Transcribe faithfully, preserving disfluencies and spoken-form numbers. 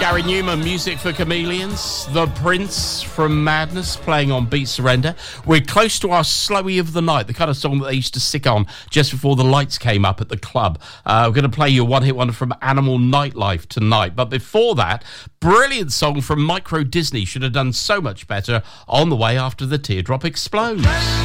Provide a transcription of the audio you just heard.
Gary Newman, Music for Chameleons. The Prince from Madness playing on Beat Surrender. We're close to our Slowie of the Night, the kind of song that they used to stick on just before the lights came up at the club. Uh, we're going to play you a one-hit wonder from Animal Nightlife tonight. But before that, brilliant song from Micro Disney. Should have done so much better. On the Way After the Teardrop Explodes.